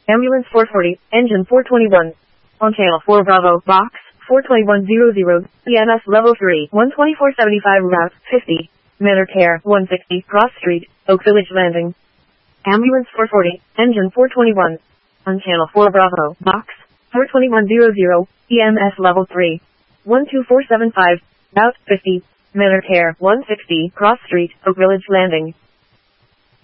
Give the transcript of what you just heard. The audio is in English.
Ambulance 440, engine 421. On channel 4 Bravo, box 42100, EMS level 3, 12475 route 50. Manor Care 160, Cross Street, Oak Village Landing. Ambulance 440, engine 421. On channel 4 Bravo, box 42100, EMS level 3, 12475, route 50. Manor Care 160, Cross Street, Oak Village Landing.